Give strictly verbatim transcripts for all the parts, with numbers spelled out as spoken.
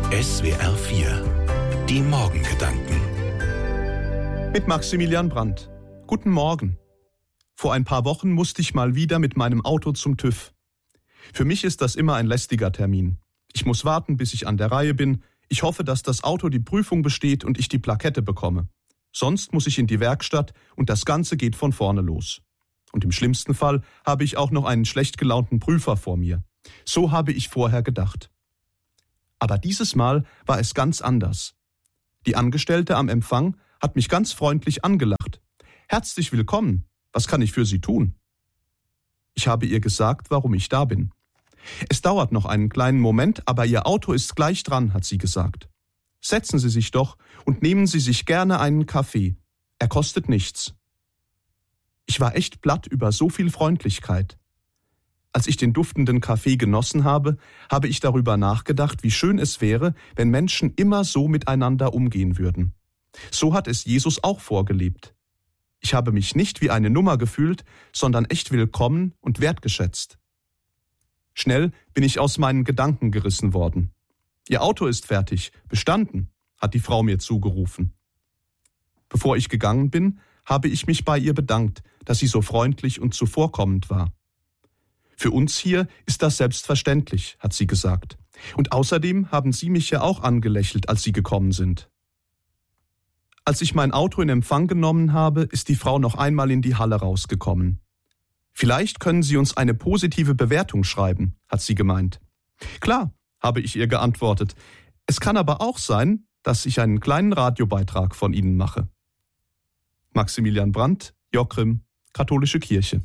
S W R vier. Die Morgengedanken. Mit Maximilian Brandt. Guten Morgen. Vor ein paar Wochen musste ich mal wieder mit meinem Auto zum TÜV. Für mich ist das immer ein lästiger Termin. Ich muss warten, bis ich an der Reihe bin. Ich hoffe, dass das Auto die Prüfung besteht und ich die Plakette bekomme. Sonst muss ich in die Werkstatt und das Ganze geht von vorne los. Und im schlimmsten Fall habe ich auch noch einen schlecht gelaunten Prüfer vor mir. So habe ich vorher gedacht. Aber dieses Mal war es ganz anders. Die Angestellte am Empfang hat mich ganz freundlich angelacht. Herzlich willkommen, was kann ich für Sie tun? Ich habe ihr gesagt, warum ich da bin. Es dauert noch einen kleinen Moment, aber Ihr Auto ist gleich dran, hat sie gesagt. Setzen Sie sich doch und nehmen Sie sich gerne einen Kaffee. Er kostet nichts. Ich war echt platt über so viel Freundlichkeit. Als ich den duftenden Kaffee genossen habe, habe ich darüber nachgedacht, wie schön es wäre, wenn Menschen immer so miteinander umgehen würden. So hat es Jesus auch vorgelebt. Ich habe mich nicht wie eine Nummer gefühlt, sondern echt willkommen und wertgeschätzt. Schnell bin ich aus meinen Gedanken gerissen worden. Ihr Auto ist fertig, bestanden, hat die Frau mir zugerufen. Bevor ich gegangen bin, habe ich mich bei ihr bedankt, dass sie so freundlich und zuvorkommend war. Für uns hier ist das selbstverständlich, hat sie gesagt. Und außerdem haben Sie mich ja auch angelächelt, als Sie gekommen sind. Als ich mein Auto in Empfang genommen habe, ist die Frau noch einmal in die Halle rausgekommen. Vielleicht können Sie uns eine positive Bewertung schreiben, hat sie gemeint. Klar, habe ich ihr geantwortet. Es kann aber auch sein, dass ich einen kleinen Radiobeitrag von Ihnen mache. Maximilian Brandt, Jockrim, Katholische Kirche.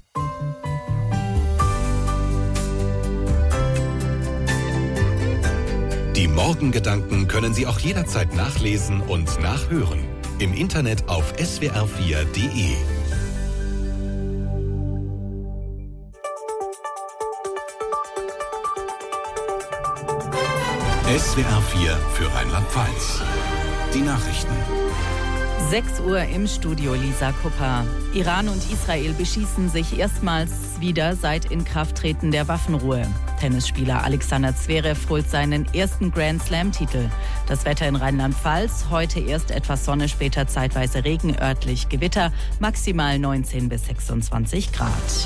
Die Morgengedanken können Sie auch jederzeit nachlesen und nachhören. Im Internet auf S W R vier Punkt D E. S W R vier für Rheinland-Pfalz. Die Nachrichten. sechs Uhr im Studio, Lisa Kupper. Iran und Israel beschießen sich erstmals wieder seit Inkrafttreten der Waffenruhe. Tennisspieler Alexander Zverev holt seinen ersten Grand-Slam-Titel. Das Wetter in Rheinland-Pfalz, heute erst etwas Sonne, später zeitweise Regen, örtlich Gewitter, maximal neunzehn bis sechsundzwanzig Grad.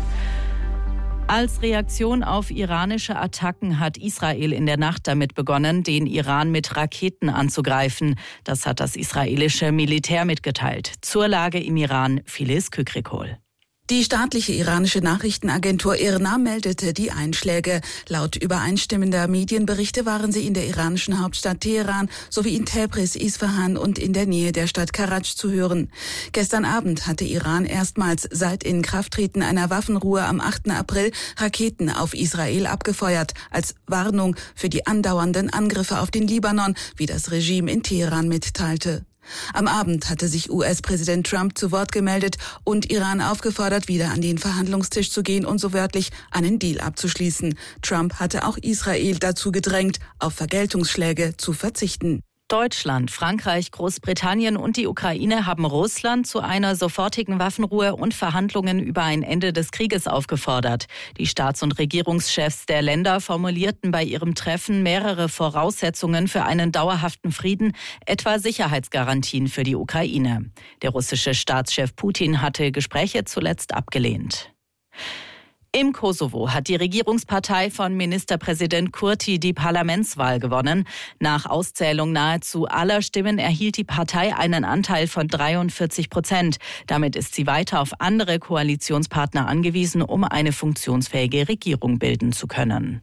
Als Reaktion auf iranische Attacken hat Israel in der Nacht damit begonnen, den Iran mit Raketen anzugreifen. Das hat das israelische Militär mitgeteilt. Zur Lage im Iran, Filiz Kükrikol. Die staatliche iranische Nachrichtenagentur IRNA meldete die Einschläge. Laut übereinstimmender Medienberichte waren sie in der iranischen Hauptstadt Teheran sowie in Tebris, Isfahan und in der Nähe der Stadt Karaj zu hören. Gestern Abend hatte Iran erstmals seit Inkrafttreten einer Waffenruhe am achten April Raketen auf Israel abgefeuert, als Warnung für die andauernden Angriffe auf den Libanon, wie das Regime in Teheran mitteilte. Am Abend hatte sich U S-Präsident Trump zu Wort gemeldet und Iran aufgefordert, wieder an den Verhandlungstisch zu gehen und so wörtlich einen Deal abzuschließen. Trump hatte auch Israel dazu gedrängt, auf Vergeltungsschläge zu verzichten. Deutschland, Frankreich, Großbritannien und die Ukraine haben Russland zu einer sofortigen Waffenruhe und Verhandlungen über ein Ende des Krieges aufgefordert. Die Staats- und Regierungschefs der Länder formulierten bei ihrem Treffen mehrere Voraussetzungen für einen dauerhaften Frieden, etwa Sicherheitsgarantien für die Ukraine. Der russische Staatschef Putin hatte Gespräche zuletzt abgelehnt. Im Kosovo hat die Regierungspartei von Ministerpräsident Kurti die Parlamentswahl gewonnen. Nach Auszählung nahezu aller Stimmen erhielt die Partei einen Anteil von dreiundvierzig Prozent. Damit ist sie weiter auf andere Koalitionspartner angewiesen, um eine funktionsfähige Regierung bilden zu können.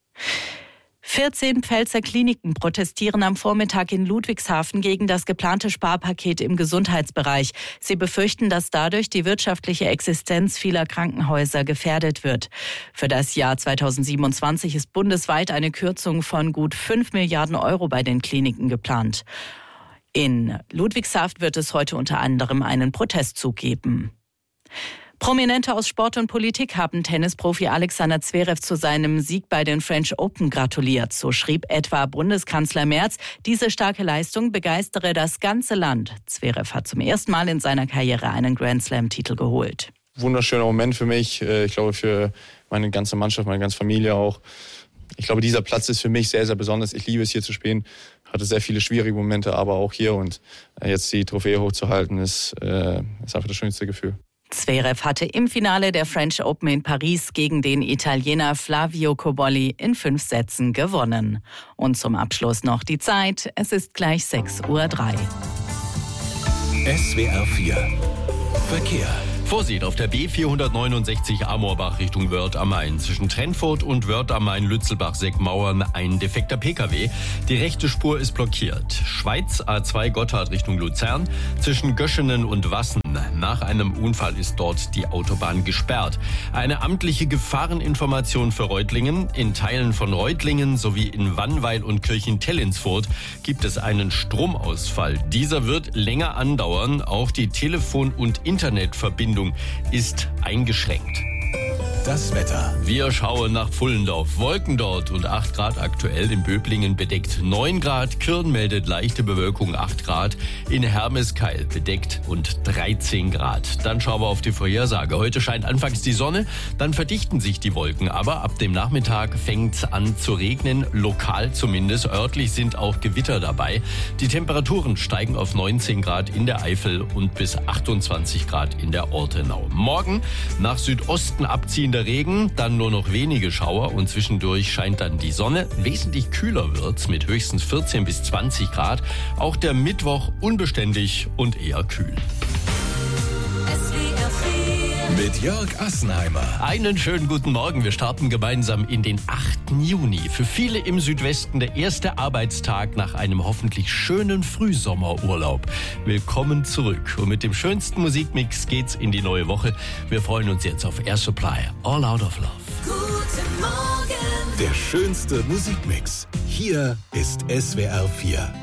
vierzehn Pfälzer Kliniken protestieren am Vormittag in Ludwigshafen gegen das geplante Sparpaket im Gesundheitsbereich. Sie befürchten, dass dadurch die wirtschaftliche Existenz vieler Krankenhäuser gefährdet wird. Für das Jahr zweitausendsiebenundzwanzig ist bundesweit eine Kürzung von gut fünf Milliarden Euro bei den Kliniken geplant. In Ludwigshafen wird es heute unter anderem einen Protestzug geben. Prominente aus Sport und Politik haben Tennisprofi Alexander Zverev zu seinem Sieg bei den French Open gratuliert. So schrieb etwa Bundeskanzler Merz, diese starke Leistung begeistere das ganze Land. Zverev hat zum ersten Mal in seiner Karriere einen Grand-Slam-Titel geholt. Wunderschöner Moment für mich, ich glaube für meine ganze Mannschaft, meine ganze Familie auch. ich glaube, dieser Platz ist für mich sehr, sehr besonders. Ich liebe es, hier zu spielen. Hatte sehr viele schwierige Momente, aber auch hier. Und jetzt die Trophäe hochzuhalten, ist, äh, ist einfach das schönste Gefühl. Zverev hatte im Finale der French Open in Paris gegen den Italiener Flavio Cobolli in fünf Sätzen gewonnen. Und zum Abschluss noch die Zeit. Es ist gleich sechs Uhr drei. S W R vier Verkehr. Vorsicht auf der B vierhundertneunundsechzig Amorbach Richtung Wörth am Main. Zwischen Trennfurt und Wörth am Main Lützelbach-Seckmauern ein defekter Pkw. Die rechte Spur ist blockiert. Schweiz A zwei Gotthard Richtung Luzern. Zwischen Göschenen und Wassen. Nach einem Unfall ist dort die Autobahn gesperrt. Eine amtliche Gefahreninformation für Reutlingen. In Teilen von Reutlingen sowie in Wannweil und Kirchentell-Ins-Furt gibt es einen Stromausfall. Dieser wird länger andauern. Auch die Telefon- und Internetverbindung ist eingeschränkt. Das Wetter. Wir schauen nach Pfullendorf. Wolken dort und acht Grad aktuell. In Böblingen bedeckt neun Grad. Kürn meldet leichte Bewölkung acht Grad. In Hermeskeil bedeckt und dreizehn Grad. Dann schauen wir auf die Vorhersage. Heute scheint anfangs die Sonne, dann verdichten sich die Wolken. Aber ab dem Nachmittag fängt es an zu regnen, lokal zumindest. Örtlich sind auch Gewitter dabei. Die Temperaturen steigen auf neunzehn Grad in der Eifel und bis achtundzwanzig Grad in der Ortenau. Morgen nach Südosten abziehender Regen, dann nur noch wenige Schauer und zwischendurch scheint dann die Sonne. Wesentlich kühler wird's mit höchstens vierzehn bis zwanzig Grad. Auch der Mittwoch unbeständig und eher kühl. Mit Jörg Assenheimer. Einen schönen guten Morgen. Wir starten gemeinsam in den achten Juni. Für viele im Südwesten der erste Arbeitstag nach einem hoffentlich schönen Frühsommerurlaub. Willkommen zurück. Und mit dem schönsten Musikmix geht's in die neue Woche. Wir freuen uns jetzt auf Air Supply, All Out of Love. Guten Morgen. Der schönste Musikmix. Hier ist S W R vier.